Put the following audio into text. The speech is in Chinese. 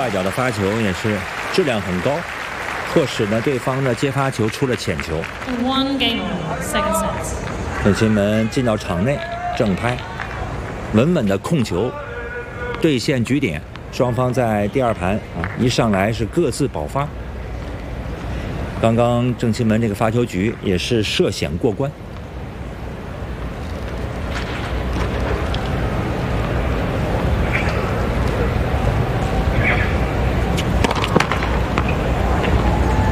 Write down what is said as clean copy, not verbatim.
外角的发球也是质量很高，迫使呢对方的接发球出了浅球。 1 game second set。 郑钦文进到场内，正拍，稳稳的控球，对线局点。双方在第二盘一上来是各自爆发。刚刚郑钦文这个发球局也是涉险过关。